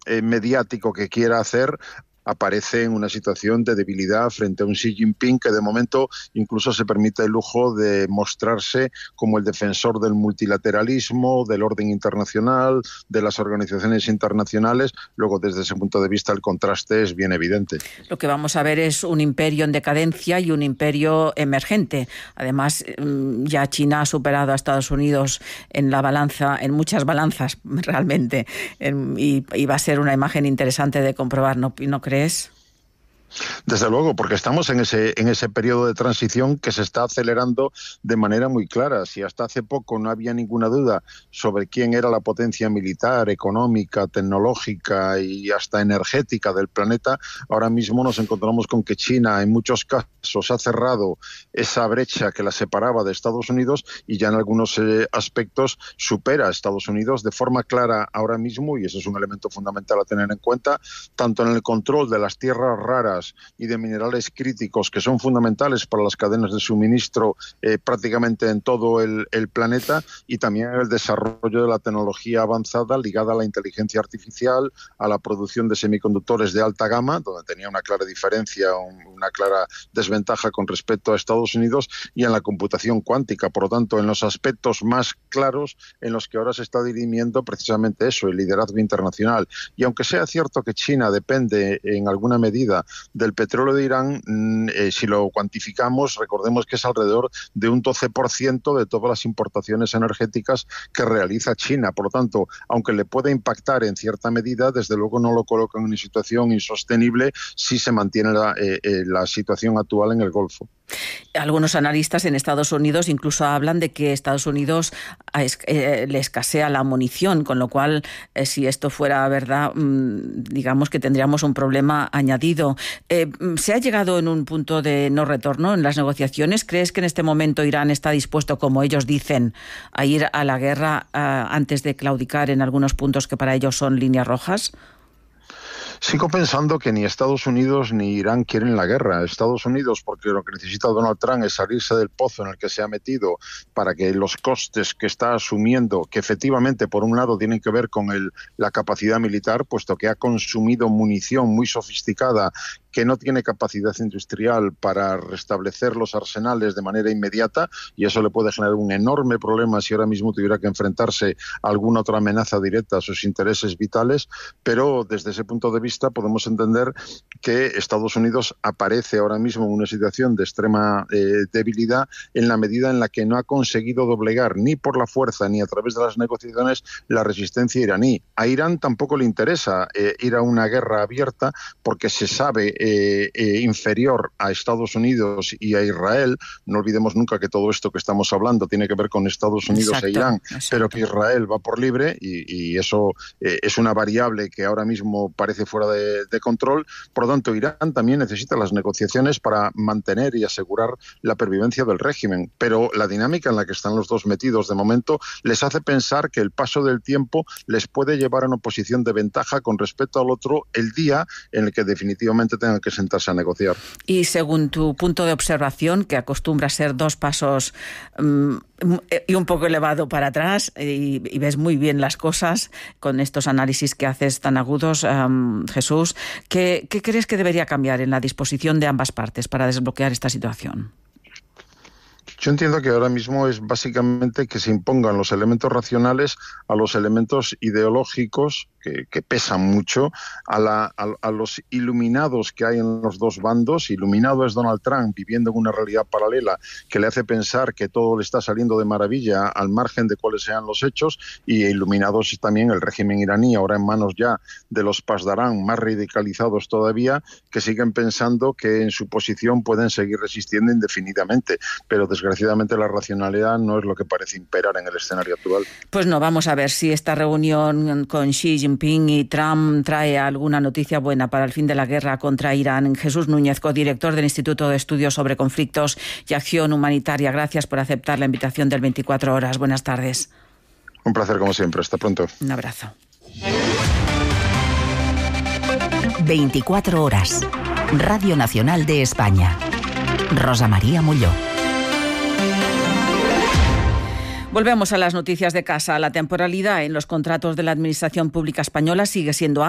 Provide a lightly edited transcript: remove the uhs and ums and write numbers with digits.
mediático que quiera hacer, aparece en una situación de debilidad frente a un Xi Jinping que de momento incluso se permite el lujo de mostrarse como el defensor del multilateralismo, del orden internacional, de las organizaciones internacionales. Luego, desde ese punto de vista, el contraste es bien evidente. Lo que vamos a ver es un imperio en decadencia y un imperio emergente. Además, ya China ha superado a Estados Unidos en la balanza, en muchas balanzas realmente, y va a ser una imagen interesante de comprobar, ¿no crees? Desde luego, porque estamos en ese periodo de transición que se está acelerando de manera muy clara. Si hasta hace poco no había ninguna duda sobre quién era la potencia militar, económica, tecnológica y hasta energética del planeta, ahora mismo nos encontramos con que China en muchos casos ha cerrado esa brecha que la separaba de Estados Unidos y ya en algunos aspectos supera a Estados Unidos de forma clara ahora mismo, y eso es un elemento fundamental a tener en cuenta, tanto en el control de las tierras raras y de minerales críticos que son fundamentales para las cadenas de suministro prácticamente en todo el planeta, y también el desarrollo de la tecnología avanzada ligada a la inteligencia artificial, a la producción de semiconductores de alta gama, donde tenía una clara diferencia, una clara desventaja con respecto a Estados Unidos, y en la computación cuántica. Por lo tanto, en los aspectos más claros en los que ahora se está dirimiendo precisamente eso, el liderazgo internacional. Y aunque sea cierto que China depende en alguna medida del petróleo de Irán, si lo cuantificamos, recordemos que es alrededor de un 12% de todas las importaciones energéticas que realiza China. Por lo tanto, aunque le puede impactar en cierta medida, desde luego no lo coloca en una situación insostenible si se mantiene la situación actual en el Golfo. Algunos analistas en Estados Unidos incluso hablan de que Estados Unidos le escasea la munición, con lo cual, si esto fuera verdad, digamos que tendríamos un problema añadido. ¿Se ha llegado en un punto de no retorno en las negociaciones? ¿Crees que en este momento Irán está dispuesto, como ellos dicen, a ir a la guerra antes de claudicar en algunos puntos que para ellos son líneas rojas? Sigo pensando que ni Estados Unidos ni Irán quieren la guerra. Estados Unidos, porque lo que necesita Donald Trump es salirse del pozo en el que se ha metido para que los costes que está asumiendo, que efectivamente por un lado tienen que ver con la capacidad militar, puesto que ha consumido munición muy sofisticada que no tiene capacidad industrial para restablecer los arsenales de manera inmediata, y eso le puede generar un enorme problema si ahora mismo tuviera que enfrentarse a alguna otra amenaza directa a sus intereses vitales. Pero desde ese punto de vista podemos entender que Estados Unidos aparece ahora mismo en una situación de extrema debilidad en la medida en la que no ha conseguido doblegar ni por la fuerza ni a través de las negociaciones la resistencia iraní. A Irán tampoco le interesa ir a una guerra abierta porque se sabe inferior a Estados Unidos y a Israel. No olvidemos nunca que todo esto que estamos hablando tiene que ver con Estados Unidos e Irán, pero que Israel va por libre y eso es una variable que ahora mismo parece fuera de control. Por lo tanto, Irán también necesita las negociaciones para mantener y asegurar la pervivencia del régimen, pero la dinámica en la que están los dos metidos de momento les hace pensar que el paso del tiempo les puede llevar a una posición de ventaja con respecto al otro el día en el que definitivamente tengan que sentarse a negociar. Y según tu punto de observación, que acostumbra a ser dos pasos y un poco elevado para atrás, y ves muy bien las cosas con estos análisis que haces tan agudos, Jesús, ¿qué crees que debería cambiar en la disposición de ambas partes para desbloquear esta situación? Yo entiendo que ahora mismo es básicamente que se impongan los elementos racionales a los elementos ideológicos que pesan mucho, a los iluminados que hay en los dos bandos. Iluminado es Donald Trump viviendo en una realidad paralela que le hace pensar que todo le está saliendo de maravilla al margen de cuáles sean los hechos, y iluminados es también el régimen iraní, ahora en manos ya de los Pasdarán, más radicalizados todavía, que siguen pensando que en su posición pueden seguir resistiendo indefinidamente, pero desgraciadamente la racionalidad no es lo que parece imperar en el escenario actual. Pues no, vamos a ver si esta reunión con Xi Jinping y Trump trae alguna noticia buena para el fin de la guerra contra Irán. Jesús Núñez, codirector del Instituto de Estudios sobre Conflictos y Acción Humanitaria, gracias por aceptar la invitación del 24 Horas. Buenas tardes. Un placer como siempre. Hasta pronto. Un abrazo. 24 Horas. Radio Nacional de España. Rosa María Mulló. Volvemos a las noticias de casa. La temporalidad en los contratos de la Administración Pública Española sigue siendo